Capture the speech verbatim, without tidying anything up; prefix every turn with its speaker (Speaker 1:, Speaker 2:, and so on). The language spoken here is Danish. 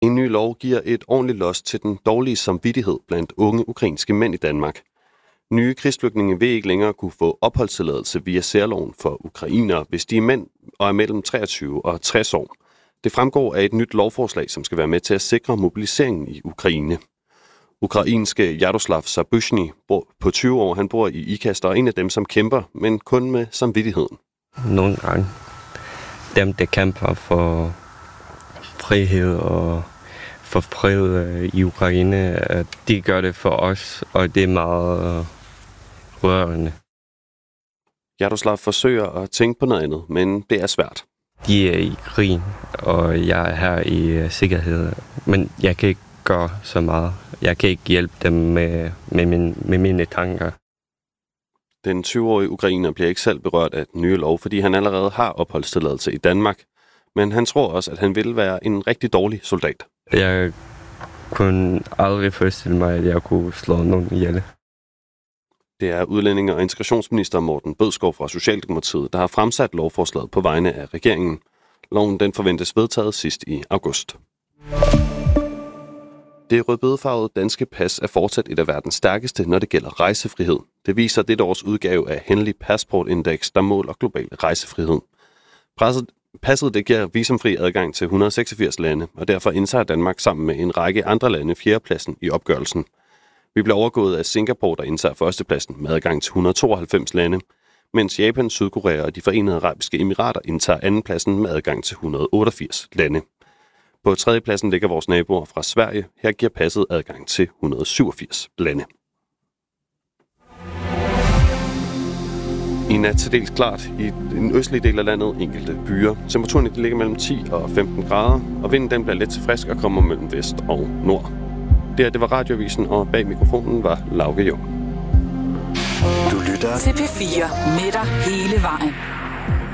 Speaker 1: En ny lov giver et ordentligt los til den dårlige samvittighed blandt unge ukrainske mænd i Danmark. Nye krigsflygtninge vil ikke længere kunne få opholdstilladelse via særloven for ukrainere, hvis de er mænd og er mellem treogtyve og tres år. Det fremgår af et nyt lovforslag, som skal være med til at sikre mobiliseringen i Ukraine. Ukrainske Jaroslav Zabushny på tyve år, han bor i Ikast og er en af dem, som kæmper, men kun med samvittigheden.
Speaker 2: Nogle gange dem, der kæmper for frihed og for fred i Ukraine, de gør det for os, og det er meget rørende.
Speaker 1: Jaroslav forsøger at tænke på noget andet, men det er svært.
Speaker 2: De er i krig, og jeg er her i sikkerhed, men jeg kan ikke gøre så meget. Jeg kan ikke hjælpe dem med, med, min, med mine tanker.
Speaker 1: Den tyve-årige ukrainer bliver ikke selv berørt af den nye lov, fordi han allerede har opholdstilladelse i Danmark. Men han tror også, at han vil være en rigtig dårlig soldat.
Speaker 2: Jeg kunne aldrig forestille mig, at jeg kunne slå nogen ihjel.
Speaker 1: Det er udlændinge- og integrationsminister Morten Bødskov fra Socialdemokratiet, der har fremsat lovforslaget på vegne af regeringen. Loven den forventes vedtaget sidst i august. Det rødbedefarvede danske pas er fortsat et af verdens stærkeste, når det gælder rejsefrihed. Det viser dette års udgave af Henley Passport Index, der måler global rejsefrihed. Presset, passet det giver visumfri adgang til et hundrede og seksogfirs lande, og derfor indtager Danmark sammen med en række andre lande fjerdepladsen i opgørelsen. Vi bliver overgået af Singapore, der indtager førstepladsen med adgang til et hundrede og tooghalvfems lande, mens Japan, Sydkorea og de Forenede Arabiske Emirater indtager andenpladsen med adgang til et hundrede og otteogfirs lande. På tredjepladsen ligger vores naboer fra Sverige. Her giver passet adgang til et hundrede og syvogfirs lande. I nat til dels klart i den østlige del af landet enkelte byer. Temperaturen ligger mellem ti og femten grader, og vinden den bliver let til frisk og kommer mellem vest og nord. Det her, det var Radioavisen, og bag mikrofonen var Lauke Jung.
Speaker 3: Du lytter til P fire med dig hele vejen.